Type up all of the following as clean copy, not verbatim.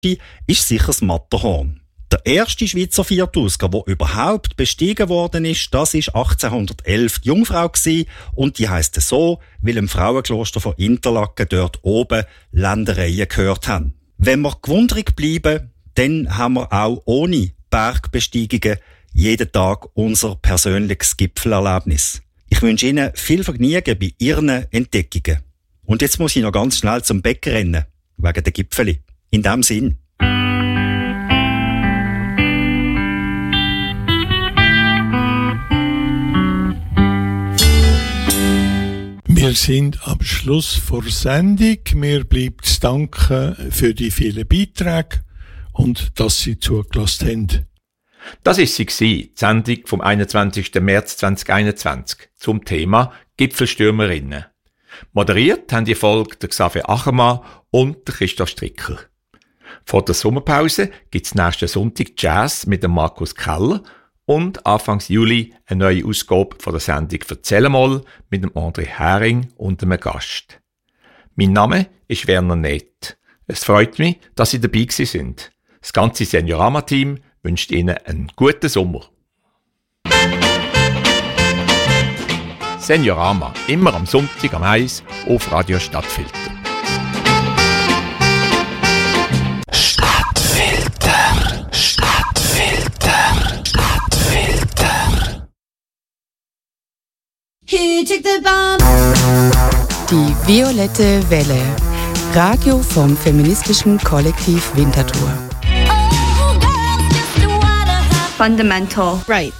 ist sicher das Matterhorn. Der erste Schweizer Viertausker, der überhaupt bestiegen worden ist, das ist 1811 die Jungfrau gewesen, und die heisst so, weil im Frauenkloster von Interlaken dort oben Ländereien gehört haben. Wenn wir gewundrig bleiben, dann haben wir auch ohne Bergbesteigungen jeden Tag unser persönliches Gipfelerlebnis. Ich wünsche Ihnen viel Vergnügen bei Ihren Entdeckungen. Und jetzt muss ich noch ganz schnell zum Bäcker rennen, wegen der Gipfeli. In dem Sinn. Wir sind am Schluss vor Sendung. Mir bleibt zu danken für die vielen Beiträge und dass Sie zugelassen haben. Das war sie, die Sendung vom 21. März 2021 zum Thema Gipfelstürmerinnen. Moderiert haben die Folge der Xavier Achermann und der Christoph Stricker. Vor der Sommerpause gibt's nächsten Sonntag Jazz mit dem Markus Keller und Anfangs Juli eine neue Ausgabe von der Sendung «Erzähl mal» mit dem André Hering und einem Gast. Mein Name ist Werner Neth. Es freut mich, dass Sie dabei sind. Das ganze Seniorama-Team wünscht Ihnen einen guten Sommer. Seniorama, immer am Sonntag am 1 auf Radio Stadtfilter. Stadtfilter, Stadtfilter, Stadtfilter. He took the bomb. Die violette Welle. Radio vom feministischen Kollektiv Winterthur. Fundamental. Right.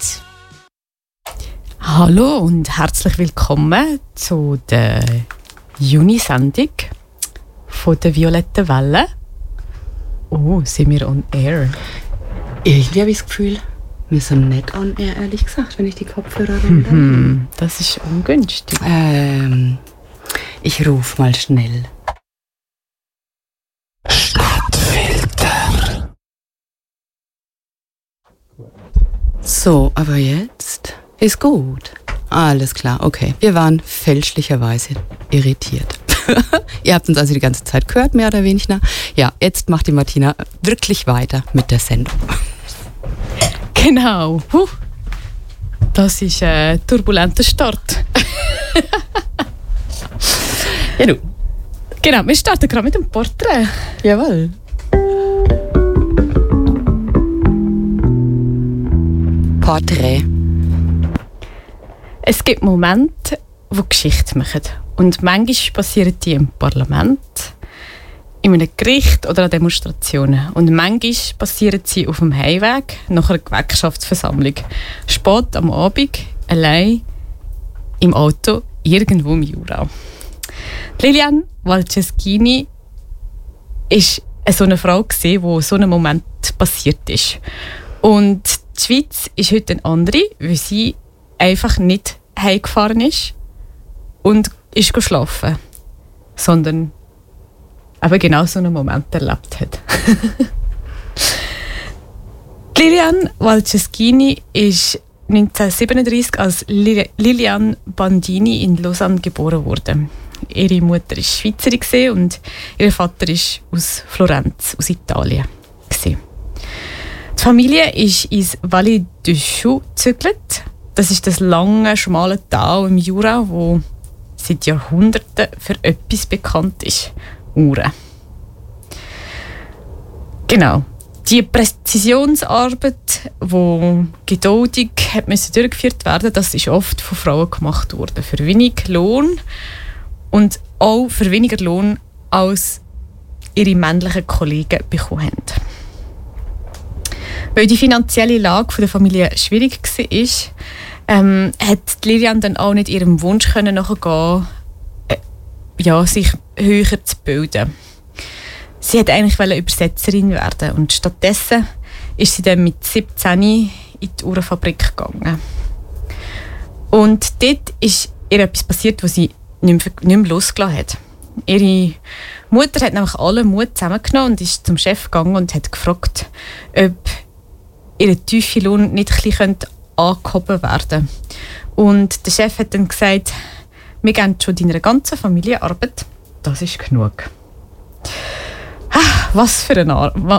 Hallo und herzlich willkommen zu der Juni-Sendung von der violetten Welle. Oh, sind wir on air? Irgendwie habe ich das Gefühl, wir sind nicht on air, ehrlich gesagt, wenn ich die Kopfhörer rede. Das ist ungünstig. Ich rufe mal schnell. Stadtfilter. So, aber jetzt ist gut. Alles klar, okay. Wir waren fälschlicherweise irritiert. Ihr habt uns also die ganze Zeit gehört, mehr oder weniger. Ja, jetzt macht die Martina wirklich weiter mit der Sendung. Genau. Das ist ein turbulenter Start. Ja, du. Genau, wir starten gerade mit dem Porträt. Jawohl. Porträt. Es gibt Momente, die Geschichte machen. Und manchmal passieren die im Parlament, in einem Gericht oder an Demonstrationen. Und manchmal passieren sie auf dem Heimweg nach einer Gewerkschaftsversammlung. Spät am Abend, allein im Auto, irgendwo im Jura. Liliane Walceschini war so eine Frau, wo so ein Moment passiert ist. Und die Schweiz ist heute eine andere, weil sie einfach nicht heimgefahren ist und ist geschlafen, sondern aber genau so einen Moment erlebt hat. Liliane Walceschini ist 1937 als Liliane Bandini in Lausanne geboren worden. Ihre Mutter war Schweizerin und ihr Vater ist aus Florenz, aus Italien. Die Familie ist ins Valle du Choux gezügelt. Das ist das lange, schmale Tal im Jura, wo seit Jahrhunderten für etwas bekannt ist: Uhren. Genau. Die Präzisionsarbeit, die geduldig durchgeführt werden musste, das ist oft von Frauen gemacht worden. Für wenig Lohn und auch für weniger Lohn, als ihre männlichen Kollegen bekommen haben. Weil die finanzielle Lage der Familie schwierig war, hat Liliane dann auch nicht ihrem Wunsch nachgehen, sich höher zu bilden. Sie wollte eigentlich Übersetzerin werden und stattdessen ist sie dann mit 17 in die Uhrenfabrik gegangen. Und dort ist ihr etwas passiert, was sie nicht mehr losgelassen hat. Ihre Mutter hat nämlich allen Mut zusammengenommen und ist zum Chef gegangen und hat gefragt, ob ihr tiefer Lohn nicht ein bisschen angehoben werden könnte. Und der Chef hat dann gesagt, wir geben schon deiner ganzen Familie Arbeit, das ist genug. Was für ein